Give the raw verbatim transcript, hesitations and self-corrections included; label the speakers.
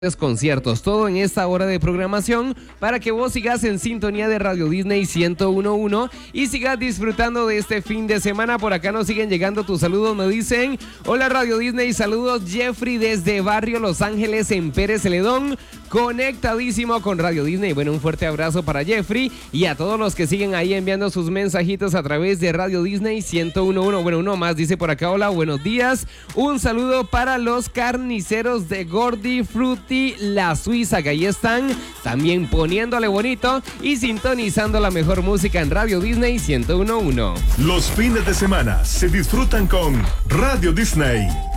Speaker 1: conciertos, todo en esta hora de programación para que vos sigas en sintonía de Radio Disney ciento uno punto uno y sigas disfrutando de este fin de semana. Por acá nos siguen llegando tus saludos, me dicen: hola Radio Disney, saludos Jeffrey desde Barrio Los Ángeles en Pérez Celedón, conectadísimo con Radio Disney. Bueno, un fuerte abrazo para Jeffrey y a todos los que siguen ahí enviando sus mensajitos a través de Radio Disney ciento uno punto uno. Bueno, uno más dice por acá: hola, buenos días, un saludo para los carniceros de Gordy Fruity La Suiza, que ahí están también poniéndole bonito y sintonizando la mejor música en Radio Disney ciento uno punto uno.
Speaker 2: Los fines de semana se disfrutan con Radio Disney.